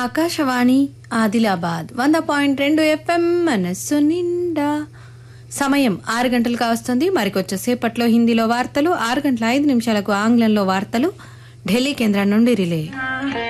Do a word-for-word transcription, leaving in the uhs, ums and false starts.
ఆకాశవాణి ఆదిలాబాద్ వంద పాయింట్ రెండు ఎఫ్ఎం మనస్సు నిండా. సమయం ఆరు గంటలు కావస్తుంది. మరికొచ్చేసేపట్లో హిందీలో వార్తలు, ఆరు గంటల ఐదు నిమిషాలకు ఆంగ్లంలో వార్తలు ఢిల్లీ కేంద్రం నుండి రిలే.